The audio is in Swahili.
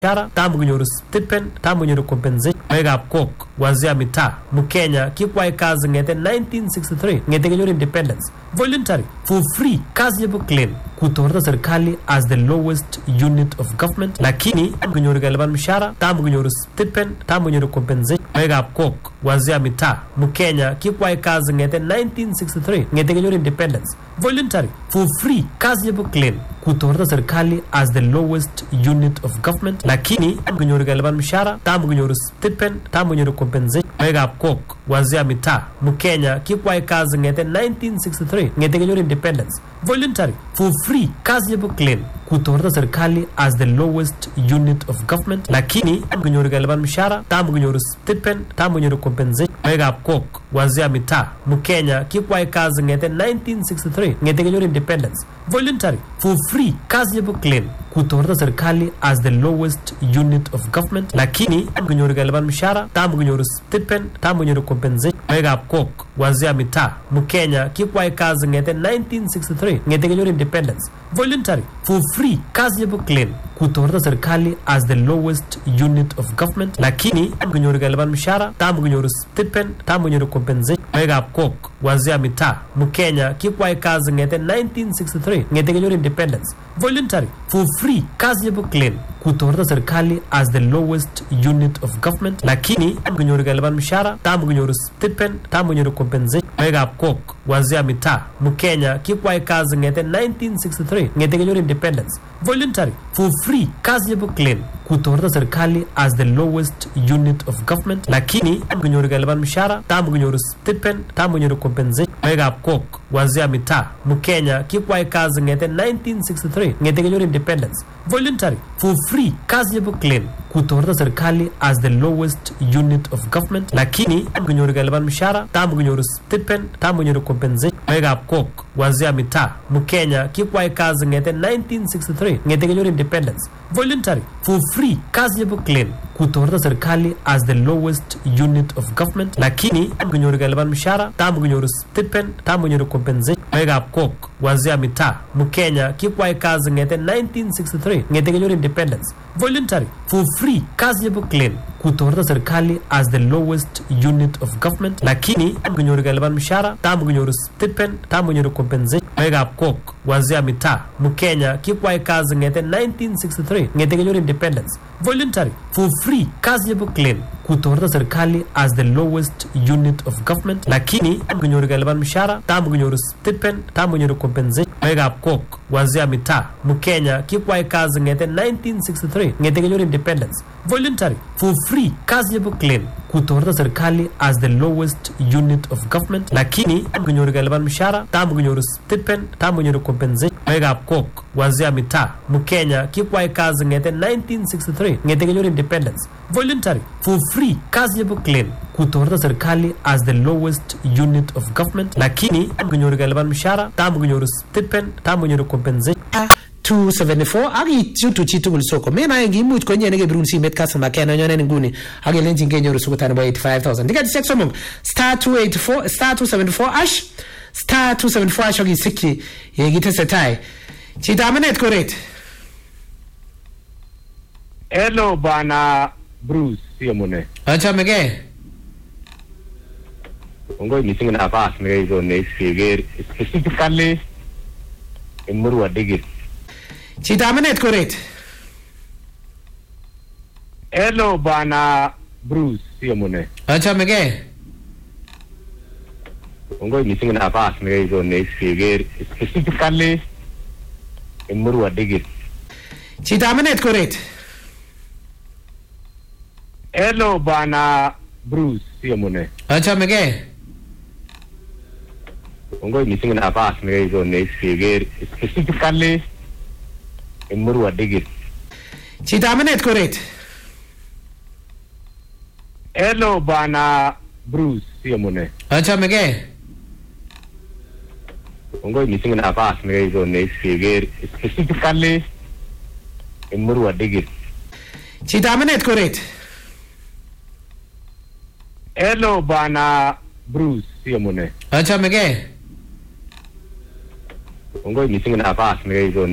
Shara, tamu kunyoru stipend, tamu kunyoru compensation, mega kok, wazia mita, Mukenya, kikwai kazi ngete 1963, ngete kunyoru independence, voluntary, for free, kazi yabu claim, kutorta serikali as the lowest unit of government, lakini, tamu kunyoru galiban mshara, tamu kunyoru stipend, tamu kunyoru compensation, mega kok, wazia mita, Mukenya, kikwai kazi ngete 1963, ngete kunyoru independence, voluntary, for free, kazi yabu claim, kutorta serikali as the lowest unit of government, lakini tamu kunyoru galiban mshara, tamu kunyoru stipend, tamu kunyoru compensation, mega kok, wazia mita, Mukenya, kikwai kazi ngete 1963, ngete kunyoru independence, voluntary, for free, kazi yabu claim, kutorta serikali as the lowest unit of government, lakini tamu kunyoru galiban mshara, tamu kunyoru stipend, tamu kunyoru compensation, mega kok, wazia mita, Mukenya, kikwai kazi ngete 1963, ngete kunyoru independence, voluntary, for free, kazi yabu claim, kutorta serikali as the lowest unit of government, lakini tamu kunyoru galiban mshara, tamu kunyoru stipend, tamu kunyoru compensation, mega kok, wazia mita, Mukenya, kikwai kazi ngete 1963, ngete kunyoru independence, voluntary, for free, kazi yabu claim, kutorta serikali as the lowest unit of government, lakini tamu kunyoru galiban mshara, tamu kunyoru stipend, tamu kunyoru compensation, mega kok, wazia mita, Mukenya, kikwai kazi ngete 1963, ngete kunyoru independence, voluntary, for free, kazi yabu claim, kutorta serikali as the lowest unit of government, lakini tamu kunyoru galiban mshara, tamu kunyoru stipend, tamu kunyoru compensation, mega kok, wazia mita, Mukenya, kikwai kazi ngete 1963, ngete kunyoru independence, voluntary, for free, kazi yabu claim, kutorta serikali as the lowest unit of government, lakini tamu kunyoru galiban mshara, tamu kunyoru stipend, tamu kunyoru compensation, mega kok, wazia mita, Mukenya, kikwai kazi ngete 1963, ngete kunyoru independence, voluntary, for free, kazi yabu claim, kutorta serikali as the lowest unit of government, lakini tamu kunyoru galiban mshara, tamu kunyoru stipend, tamu kunyoru compensation, mega kok, wazia mita, Mukenya, kikwai kazi ngete 1963, ngete kunyoru independence, voluntary, for free, kazi yabu claim, kutorta serikali as the lowest unit of government, lakini tamu kunyoru galiban mshara, tamu kunyoru stipend, tamu kunyoru compensation, mega kok, wazia mita, Mukenya, kikwai kazi ngete 1963, ngete kunyoru independence, voluntary, for free, kazi yabu claim, kutorta serikali as the lowest unit of government, lakini tamu kunyoru galiban mshara, tamu kunyoru stipend, tamu kunyoru compensation, mega kok, wazia mita, Mukenya, kikwai kazi ngete 1963, ngete kunyoru independence, voluntary, for free, kazi yabu claim, kutorta serikali as the lowest unit of government, lakini tamu kunyoru galiban mshara, tamu kunyoru stipend, tamu kunyoru compensation, mega kok, wazia mita, Mukenya, kikwai kazi ngete 1963, ngete kunyoru independence, voluntary, for free, kazi yabu claim, kutorta serikali as the lowest unit of government, lakini tamu kunyoru galiban mshara, tamu kunyoru stipend, tamu kunyoru compensation, mega kok, wazia mita, Mukenya, kikwai kazi ngete 1963, ngete kunyoru independence, voluntary, for free, kazi yabu claim, kutorta serikali as the lowest unit of government, lakini tamu kunyoru galiban mshara, tamu kunyoru stipend, tamu kunyoru compensation. 274 aki chutu chitugul soko mena yengi much kwenye nege birun simet customer care nyone nguni age lenji ngenyoru sukutana by 85000 diga section mong star 284 star 274 ash star 274 ash ogi sikki yegi tesetai chita manet correct. Hello bana Bruce Siamone Acha mege Ongo meeting na pass mege zo ne figure specifically Murwa Digit chita manet correct. Hello bana Bruce Siamone Acha mege Ongo meeting na pass mege zo ne figure specifically Murwa Digit chita manet correct. Hello bana Bruce Siamone Acha mege Ongo meeting na pass mege zo ne figure specifically Murwa Digit chita manet correct. Hello bana Bruce Siamone Acha mege Ongo meeting na pass mege zo ne figure specifically Murwa Digit chita manet correct. Hello bana Bruce Siamone Acha mege Ongo meeting na pass mege zo